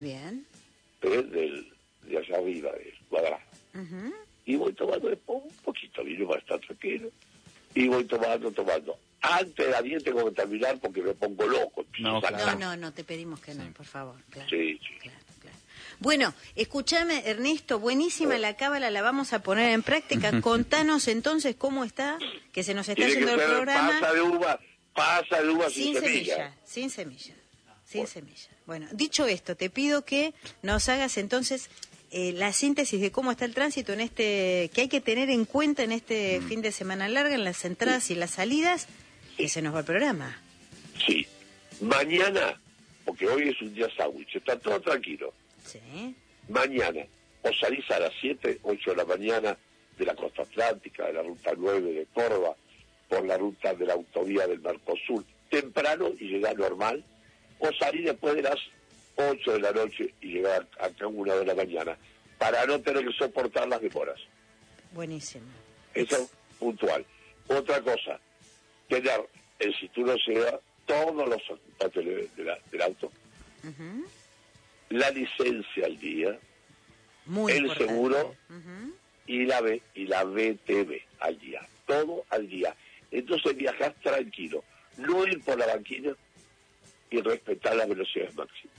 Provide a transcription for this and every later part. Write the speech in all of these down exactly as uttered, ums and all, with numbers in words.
Bien. ¿eh? Del, de allá arriba, del cuadrado. Uh-huh. Y voy tomando después un poquito vino para estar tranquilo. Y voy tomando, tomando. Antes de las diez tengo que terminar porque me pongo loco. No, No, no, no, te pedimos que no, Sí. por favor. Claro, Sí, sí. claro, claro. Bueno, escúchame, Ernesto, buenísima la cábala, la vamos a poner en práctica. Contanos entonces cómo está, que se nos está Tiene que yendo el ser programa. pasa de uva, pasa de uva sin, Sin semilla. semilla, sin semilla, sin semilla. Bueno, dicho esto, te pido que nos hagas entonces eh, la síntesis de cómo está el tránsito en este, que hay que tener en cuenta en este mm. fin de semana larga, en las entradas y las salidas, que se nos va el programa. Sí. Mañana, porque hoy es un día sándwich, está todo tranquilo. Sí. Mañana, o salís a las siete, ocho de la mañana de la costa atlántica, de la ruta nueve de Córdoba, por la ruta de la autovía del Mercosur, temprano y llegar normal, o salir después de las ocho de la noche y llegar acá a una de la mañana, para no tener que soportar las demoras. Buenísimo. Eso es puntual. Otra cosa, tener el cinturón sea todos los ocupantes de, de la, del auto, Uh-huh. la licencia al día, Muy el importante. seguro Uh-huh. y la B, y la B T V al día, todo al día. Entonces viajar tranquilo, no ir por la banquina y respetar las velocidades máximas.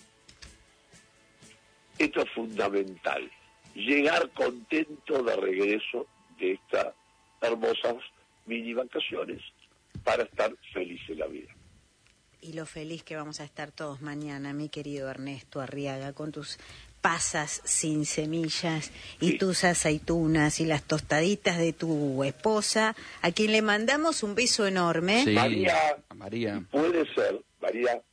Esto es fundamental, llegar contento de regreso de estas hermosas mini vacaciones para estar feliz en la vida. Y lo feliz que vamos a estar todos mañana, mi querido Ernesto Arriaga, con tus pasas sin semillas y Sí. tus aceitunas y las tostaditas de tu esposa, a quien le mandamos un beso enorme. Sí, María, a María. puede ser, María,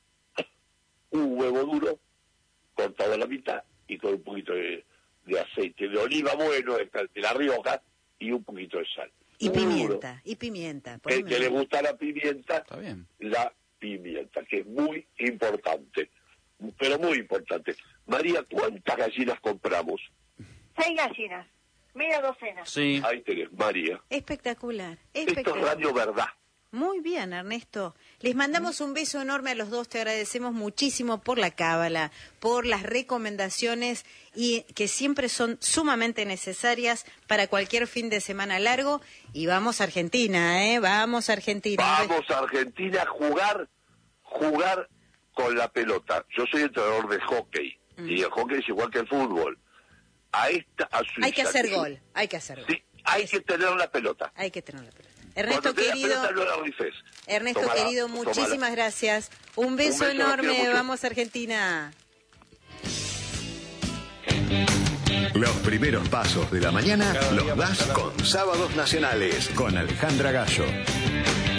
un huevo duro cortado a la mitad y con un poquito de, de aceite de oliva bueno, de, de La Rioja, y un poquito de sal. Y Muy duro. pimienta, y pimienta. El poneme- que le gusta la pimienta, Está bien. la pimienta, que es muy importante, pero muy importante. María, ¿cuántas gallinas compramos? Seis gallinas, media docena. Sí. Ahí tenés, María. Espectacular, Esto es espectacular. Radio Verdad. Muy bien, Ernesto. Les mandamos un beso enorme a los dos. Te agradecemos muchísimo por la cábala, por las recomendaciones y que siempre son sumamente necesarias para cualquier fin de semana largo. Y vamos a Argentina, ¿eh? Vamos a Argentina. Vamos a Argentina a jugar, jugar con la pelota. Yo soy entrenador de hockey, Mm. y el hockey es igual que el fútbol. A esta, a Suiza, Hay que hacer yo- gol, hay que hacer gol. Sí, hay que tener la pelota. Hay que tener la pelota. Ernesto Cuando tenés querido, la pelota, no la rifes. Ernesto Tómala, querido, tómala. muchísimas gracias. Un beso, beso, los quiero enorme. mucho. Vamos a Argentina. Los primeros pasos de la mañana los das con Sábados Nacionales, con Alejandra Gallo.